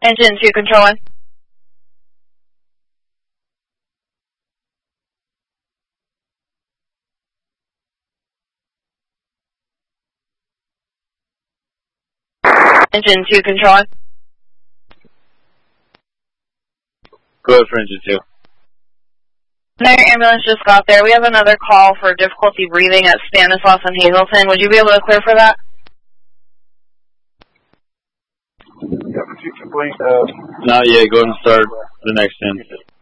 Engine 2, Control 1. Engine 2, Control 1. Go ahead for engine 2. Another ambulance just got there. We have another call for difficulty breathing at Stanislaus and Hazleton. Would you be able to clear for that? Not yet. Go ahead and start the next 10.